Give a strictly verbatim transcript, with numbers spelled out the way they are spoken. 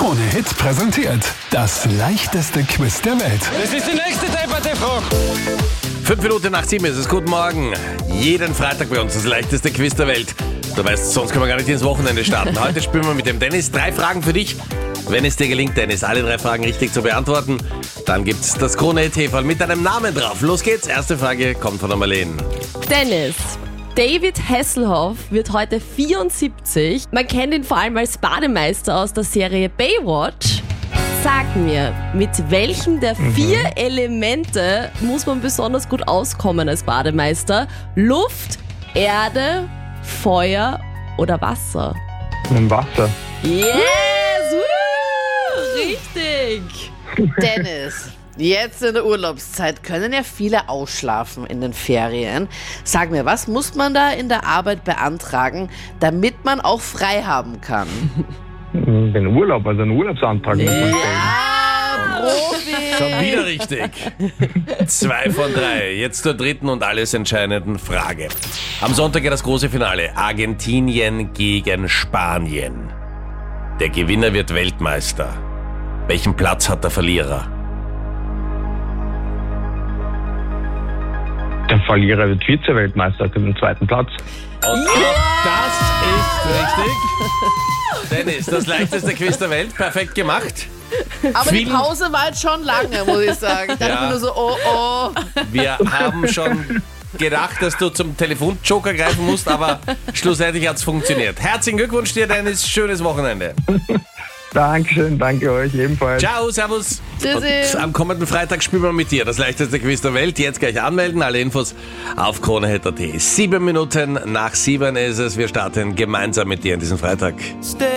Krone-Hit präsentiert das leichteste Quiz der Welt. Das ist die nächste Debatte-Frage. Fünf Minuten nach sieben ist es. Guten Morgen. Jeden Freitag bei uns das leichteste Quiz der Welt. Du weißt, sonst können wir gar nicht ins Wochenende starten. Heute spielen wir mit dem Dennis. Drei Fragen für dich. Wenn es dir gelingt, Dennis, alle drei Fragen richtig zu beantworten, dann gibt's das Krone-Hit-Häferl mit deinem Namen drauf. Los geht's. Erste Frage kommt von der Marlene. Dennis, David Hasselhoff wird heute vierundsiebzig. Man kennt ihn vor allem als Bademeister aus der Serie Baywatch. Sag mir, mit welchem der vier Elemente muss man besonders gut auskommen als Bademeister? Luft, Erde, Feuer oder Wasser? Im Wasser. Yes! Woo! Richtig! Dennis, jetzt in der Urlaubszeit können ja viele ausschlafen in den Ferien. Sag mir, was muss man da in der Arbeit beantragen, damit man auch frei haben kann? Den Urlaub, also einen Urlaubsantrag muss man stellen. Ja, Profi! Schon wieder richtig. Zwei von drei. Jetzt zur dritten und alles entscheidenden Frage. Am Sonntag geht das große Finale. Argentinien gegen Spanien. Der Gewinner wird Weltmeister. Welchen Platz hat der Verlierer? Der Verlierer wird Vize-Weltmeister, hat den zweiten Platz. Und auch das ist richtig. Dennis, das leichteste Quiz der Welt. Perfekt gemacht. Aber die Vielen- Pause war jetzt schon lange, muss ich sagen. Ich dachte Ja. mir nur so, oh oh. Wir haben schon gedacht, dass du zum Telefonjoker greifen musst, aber schlussendlich hat es funktioniert. Herzlichen Glückwunsch dir, Dennis. Schönes Wochenende. Dankeschön, danke euch ebenfalls. Ciao, servus. Tschüssi. Und am kommenden Freitag spielen wir mit dir das leichteste Quiz der Welt. Jetzt gleich anmelden. Alle Infos auf kronehit punkt at. Sieben Minuten nach sieben ist es. Wir starten gemeinsam mit dir an diesem Freitag.